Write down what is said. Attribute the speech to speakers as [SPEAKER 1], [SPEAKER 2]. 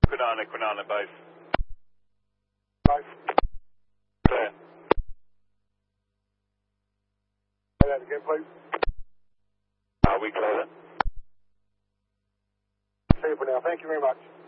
[SPEAKER 1] Quinana base.
[SPEAKER 2] Base.
[SPEAKER 1] Clear.
[SPEAKER 2] Say that again, please.
[SPEAKER 1] We clear then?
[SPEAKER 2] See you for now. Thank you very much.